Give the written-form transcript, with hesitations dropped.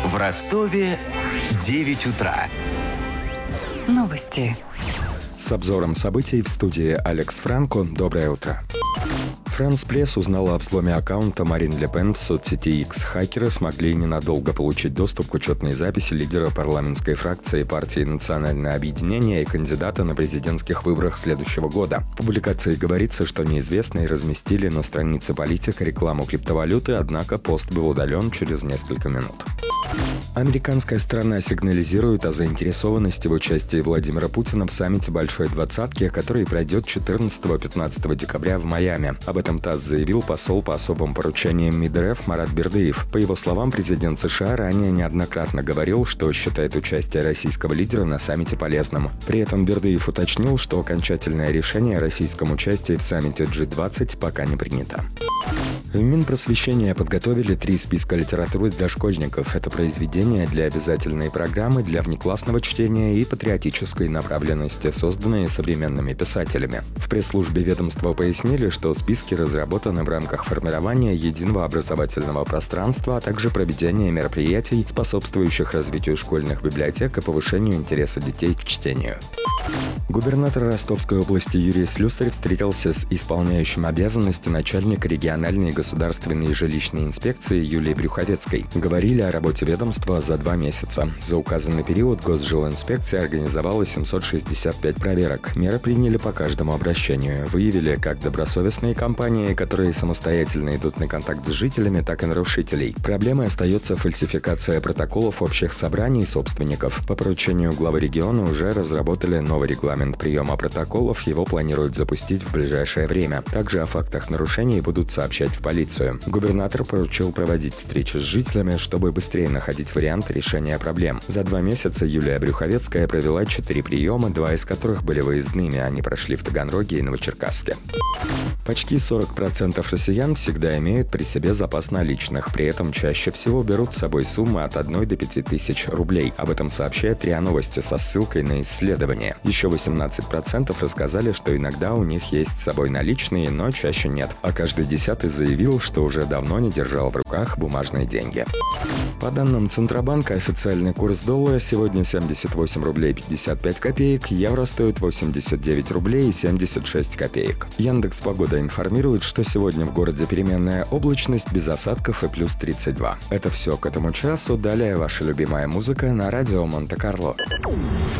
В Ростове 9 утра. Новости. С обзором событий в студии Алекс Франко. Доброе утро. Франс Пресс узнала о взломе аккаунта Марин Ле Пен в соцсети X. Хакеры смогли ненадолго получить доступ к учетной записи лидера парламентской фракции партии «Национальное объединение» и кандидата на президентских выборах следующего года. В публикации говорится, что неизвестные разместили на странице политика рекламу криптовалюты, однако пост был удален через несколько минут. Американская сторона сигнализирует о заинтересованности в участии Владимира Путина в саммите Большой Двадцатки, который пройдет 14-15 декабря в Майами. Об этом ТАСС заявил посол по особым поручениям МИД РФ Марат Бердыев. По его словам, президент США ранее неоднократно говорил, что считает участие российского лидера на саммите полезным. При этом Бердыев уточнил, что окончательное решение о российском участии в саммите G20 пока не принято. В Минпросвещения подготовили 3 списка литературы для школьников. Это произведения для обязательной программы, для внеклассного чтения и патриотической направленности, созданные современными писателями. В пресс-службе ведомства пояснили, что списки разработаны в рамках формирования единого образовательного пространства, а также проведения мероприятий, способствующих развитию школьных библиотек и повышению интереса детей к чтению. Губернатор Ростовской области Юрий Слюсарь встретился с исполняющим обязанности начальника региональной государственной жилищной инспекции Юлией Брюховецкой. Говорили о работе ведомства за 2 месяца. За указанный период госжилинспекция организовала 765 проверок. Меры приняли по каждому обращению. Выявили как добросовестные компании, которые самостоятельно идут на контакт с жителями, так и нарушителей. Проблемой остается фальсификация протоколов общих собраний собственников. По поручению главы региона уже разработали новый регламент приема протоколов, его планируют запустить в ближайшее время. Также о фактах нарушений будут сообщать в полицию. Губернатор поручил проводить встречи с жителями, чтобы быстрее находить варианты решения проблем. За 2 месяца Юлия Брюховецкая провела 4 приема, 2 из которых были выездными, они прошли в Таганроге и Новочеркасске. Почти 40% россиян всегда имеют при себе запас наличных, при этом чаще всего берут с собой суммы от 1 до 5 тысяч рублей. Об этом сообщает РИА Новости со ссылкой на исследование. Еще 18% рассказали, что иногда у них есть с собой наличные, но чаще нет. А каждый 10-й заявил, что уже давно не держал в руках бумажные деньги. По данным Центробанка, официальный курс доллара сегодня 78 рублей 55 копеек, евро стоит 89 рублей и 76 копеек. Яндекс.Погода информирует, что сегодня в городе переменная облачность, без осадков и плюс 32. Это все к этому часу. Далее ваша любимая музыка на радио Монте-Карло.